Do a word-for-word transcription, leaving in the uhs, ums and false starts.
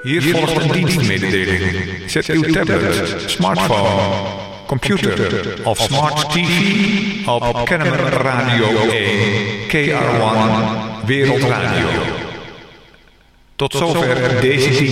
Hier volgt een dienstmededeling. Zet uw tablet, smartphone, computer of smart T V op Kennemer Radio één, K R één, Wereldradio. Tot zover deze dienst.